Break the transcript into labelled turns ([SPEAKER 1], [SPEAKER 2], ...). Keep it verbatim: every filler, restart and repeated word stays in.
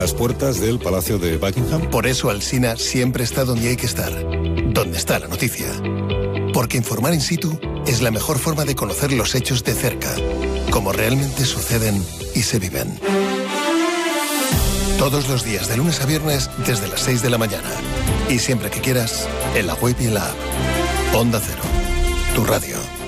[SPEAKER 1] Las puertas del Palacio de Buckingham.
[SPEAKER 2] Por eso Alsina siempre está donde hay que estar, donde está la noticia. Porque informar in situ es la mejor forma de conocer los hechos de cerca, como realmente suceden y se viven. Todos los días, de lunes a viernes, desde las seis de la mañana. Y siempre que quieras, en la web y en la app. Onda Cero, tu radio.